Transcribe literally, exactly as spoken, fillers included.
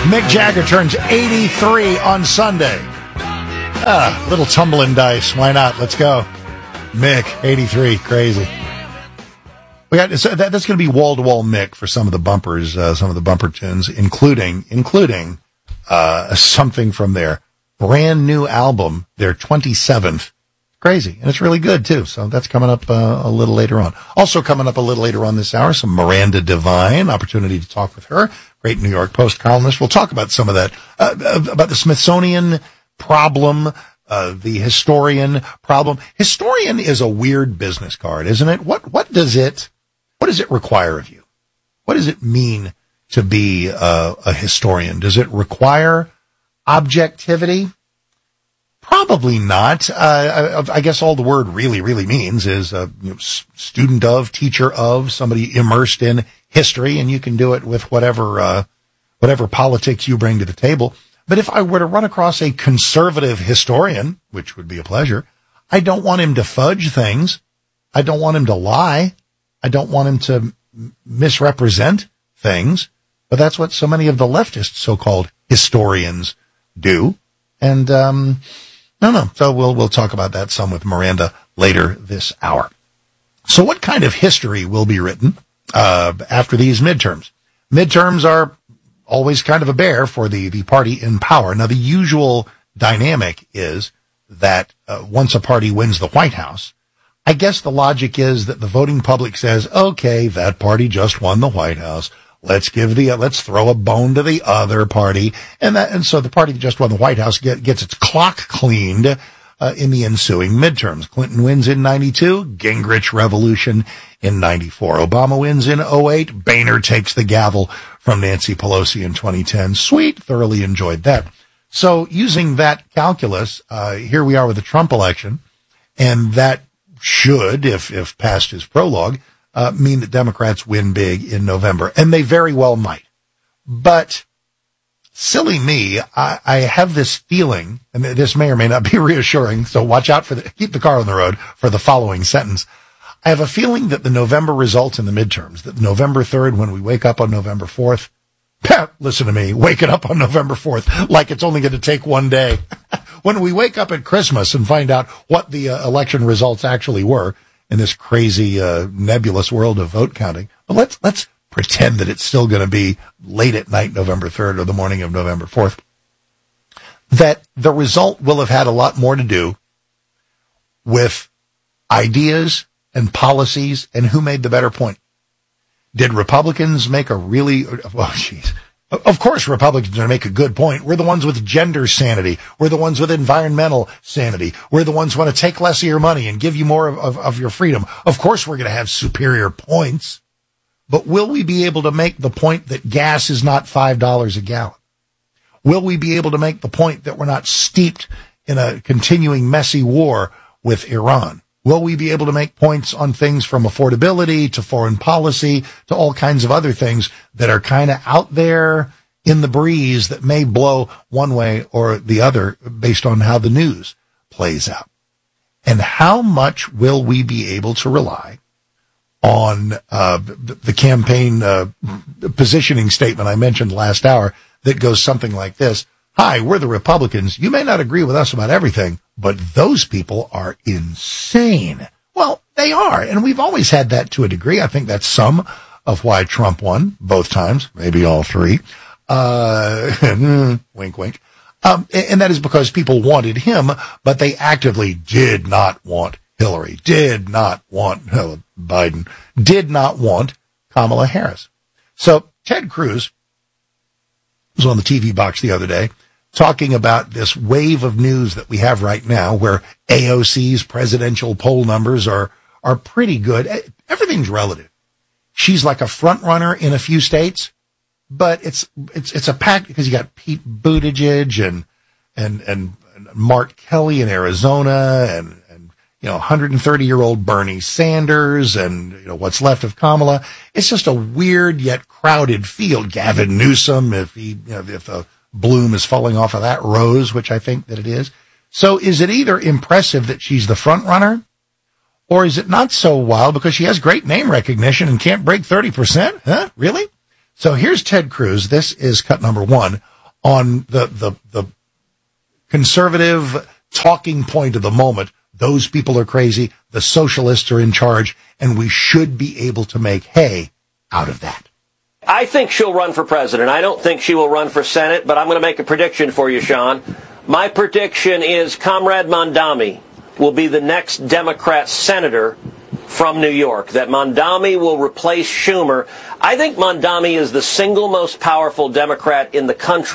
Mick Jagger turns eighty-three on Sunday. Ah, little tumbling dice. Why not? Let's go. Mick, eighty-three. Crazy. We got so that, that's going to be wall-to-wall Mick for some of the bumpers, uh, some of the bumper tunes, including including uh, something from their brand new album, their twenty-seventh. Crazy, and it's really good too. So that's coming up uh, a little later on. Also coming up a little later on this hour, some Miranda Devine, opportunity to talk with her, great New York Post columnist. We'll talk about some of that, uh, about the Smithsonian problem, uh, the historian problem. Historian is a weird business card, isn't it? What what does it what does it require of you? What does it mean to be uh, a historian? Does it require objectivity? Probably not. Uh, I, I guess all the word really, really means is a you know, student of, teacher of, somebody immersed in history, and you can do it with whatever uh, whatever politics you bring to the table. But if I were to run across a conservative historian, which would be a pleasure, I don't want him to fudge things. I don't want him to lie. I don't want him to m- misrepresent things. But that's what so many of the leftist so-called historians do. And um no, no. So we'll we'll talk about that some with Miranda later this hour. So what kind of history will be written uh after these midterms? Midterms are always kind of a bear for the, the party in power. Now, the usual dynamic is that uh, once a party wins the White House, I guess the logic is that the voting public says, okay, that party just won the White House. Let's give the, uh, let's throw a bone to the other party. And that, and so the party that just won the White House get, gets its clock cleaned, uh, in the ensuing midterms. Clinton wins in ninety-two, Gingrich revolution in ninety-four. Obama wins in oh eight, Boehner takes the gavel from Nancy Pelosi in twenty ten. Sweet, thoroughly enjoyed that. So using that calculus, uh, here we are with the Trump election, and that should, if, if past his prologue, Uh, mean that Democrats win big in November, and they very well might. But silly me, I, I have this feeling, and this may or may not be reassuring, so watch out for the, keep the car on the road for the following sentence. I have a feeling that the November results in the midterms, that November third, when we wake up on November fourth, listen to me, waking up on November fourth like it's only going to take one day. When we wake up at Christmas and find out what the uh, election results actually were, in this crazy, uh, nebulous world of vote counting. But let's, let's pretend that it's still going to be late at night, November third, or the morning of November fourth. That the result will have had a lot more to do with ideas and policies and who made the better point. Did Republicans make a really, well, geez. Of course, Republicans are going to make a good point. We're the ones with gender sanity. We're the ones with environmental sanity. We're the ones who want to take less of your money and give you more of, of, of your freedom. Of course, we're going to have superior points. But will we be able to make the point that gas is not five dollars a gallon? Will we be able to make the point that we're not steeped in a continuing messy war with Iran? Will we be able to make points on things from affordability to foreign policy to all kinds of other things that are kind of out there in the breeze that may blow one way or the other based on how the news plays out? And how much will we be able to rely on uh, the campaign uh, positioning statement I mentioned last hour that goes something like this? Hi, we're the Republicans. You may not agree with us about everything, but those people are insane. Well, they are, and we've always had that to a degree. I think that's some of why Trump won both times, maybe all three. Uh, wink, wink. Um, and that is because people wanted him, but they actively did not want Hillary, did not want uh, Biden, did not want Kamala Harris. So Ted Cruz was on the T V box the other day talking about this wave of news that we have right now where A O C's presidential poll numbers are, are pretty good. Everything's relative. She's like a front runner in a few states, but it's, it's, it's a pack because you got Pete Buttigieg and, and, and Mark Kelly in Arizona and, and, you know, one hundred thirty year old Bernie Sanders and, you know, what's left of Kamala. It's just a weird yet crowded field. Gavin Newsom, if he, you know, if the bloom is falling off of that rose, which I think that it is. So is it either impressive that she's the front runner, or is it not so wild because she has great name recognition and can't break thirty percent? Huh? Really? So here's Ted Cruz. This is cut number one on the, the, the conservative talking point of the moment. Those people are crazy. The socialists are in charge, and we should be able to make hay out of that. I think she'll run for president. I don't think she will run for Senate, but I'm going to make a prediction for you, Sean. My prediction is Comrade Mondami will be the next Democrat senator from New York, that Mondami will replace Schumer. I think Mondami is the single most powerful Democrat in the country.